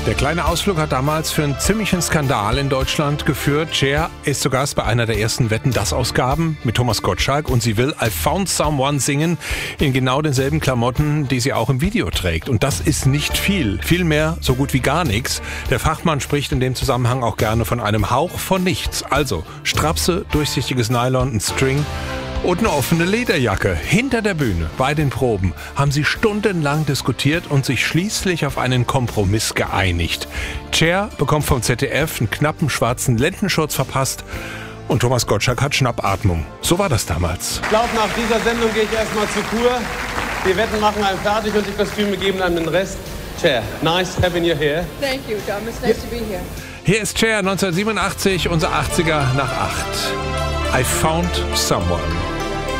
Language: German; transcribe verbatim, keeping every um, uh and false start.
Der kleine Ausflug hat damals für einen ziemlichen Skandal in Deutschland geführt. Cher ist zu Gast bei einer der ersten Wetten, das Ausgaben mit Thomas Gottschalk und sie will I Found Someone singen in genau denselben Klamotten, die sie auch im Video trägt. Und das ist nicht viel, vielmehr so gut wie gar nichts. Der Fachmann spricht in dem Zusammenhang auch gerne von einem Hauch von nichts. Also Strapse, durchsichtiges Nylon, ein String und eine offene Lederjacke. Hinter der Bühne, bei den Proben, haben sie stundenlang diskutiert und sich schließlich auf einen Kompromiss geeinigt. Cher bekommt vom Z D F einen knappen schwarzen Lendenschurz verpasst und Thomas Gottschalk hat Schnappatmung. So war das damals. Ich glaube, nach dieser Sendung gehe ich erstmal zur Kur. Die Wetten machen einen fertig und die Kostüme geben einem den Rest. Cher, nice having you here. Thank you, Thomas. Nice to be here. Hier ist Cher neunzehnhundertsiebenundachtzig, unser achtziger nach acht. I Found Someone.